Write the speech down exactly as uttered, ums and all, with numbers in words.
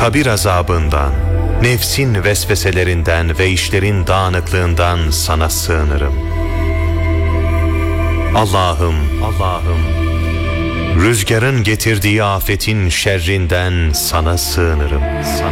kabir azabından, nefsin vesveselerinden ve işlerin dağınıklığından sana sığınırım. Allah'ım, Allah'ım, rüzgarın getirdiği afetin şerrinden sana sığınırım.